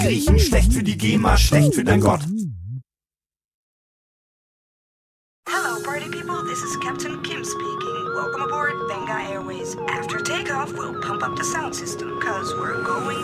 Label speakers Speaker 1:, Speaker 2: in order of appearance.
Speaker 1: Griechen, schlecht für die GEMA, schlecht für dein Gott.
Speaker 2: Hello, party people. This is Captain Kim speaking. Welcome aboard Benga Airways. After takeoff, we'll pump up the sound system, cause we're going